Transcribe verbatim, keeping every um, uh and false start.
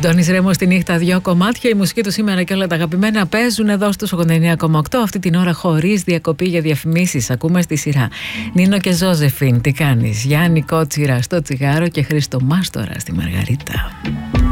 Αντώνης Ρέμος στη νύχτα, δύο κομμάτια. Η μουσική του σήμερα και όλα τα αγαπημένα παίζουν εδώ στους ογδόντα εννέα κόμμα οκτώ. Αυτή την ώρα χωρίς διακοπή για διαφημίσεις. Ακούμε στη σειρά Νίνο και Ζώζεφιν, τι κάνεις, Γιάννη Κότσιρα στο τσιγάρο και Χρήστο Μάστορα στη Μαργαρίτα.